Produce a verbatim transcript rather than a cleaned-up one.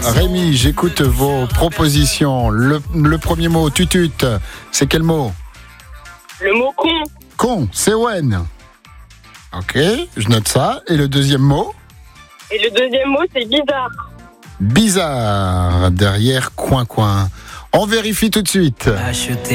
Rémi, j'écoute vos propositions. Le, le premier mot, tutute, c'est quel mot? Le mot con. Con, c'est Wen. Ok, je note ça. Et le deuxième mot? Et le deuxième mot, c'est bizarre. Bizarre, derrière coin-coin. On vérifie tout de suite. Acheter